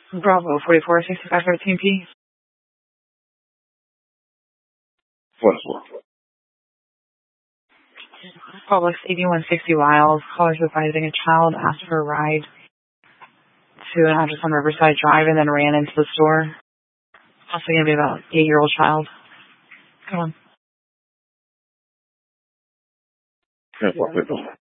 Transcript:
Bravo 446513P. Wonderful. Publix 8160 Wiles. Callers advising a child asked for a ride to an address on Riverside Drive and then ran into the store. Possibly going to be about 8-year-old child. Come on. Okay, wonderful.